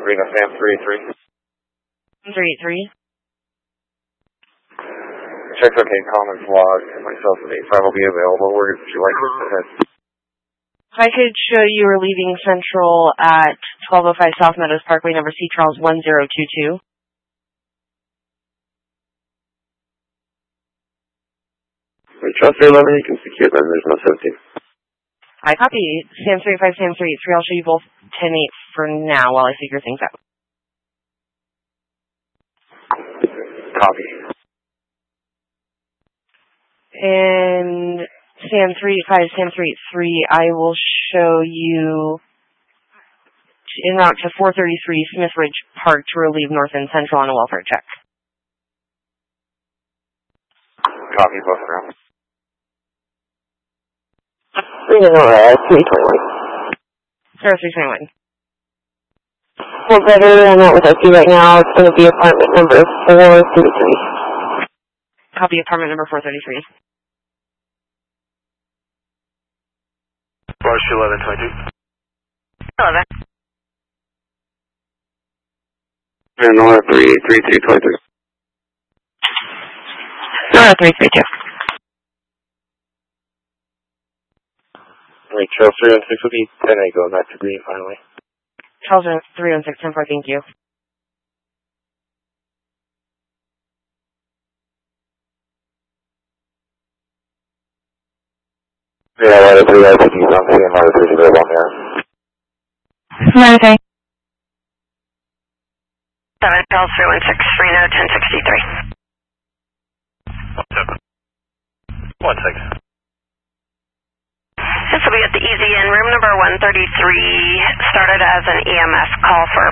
Reno Sam 383. 383. Check's okay, Commons log, myself and 85 will be available. Where would you like to head? If I could show you are leaving Central at 1205 South Meadows Parkway, number C Charles 1022. Charles 311, you can secure them, there's no 17. I copy. Sam 35, Sam 383. I'll show you both 10-8 for now while I figure things out. Copy. And Sam 385, Sam 383, I will show you en route to 433 Smith Ridge Park to relieve North and Central on a welfare check. Copy both rounds. 321. 0321. Well, better than that with IC right now. It's going to be apartment number 433. Copy apartment number 433. Rush 1122. 11. And Nora 33323. Nora 332. Wait, Charles 316 will be 10-8 going back to green finally. Charles 316, 10-4, thank you. Yeah, Ladder 3, I think he's on the same Ladder 3 to go on there. Ladder 3. 7, Charles 316, Reno 1063. 1 6. This will be at the Easy Inn, room number 133, started as an EMS call for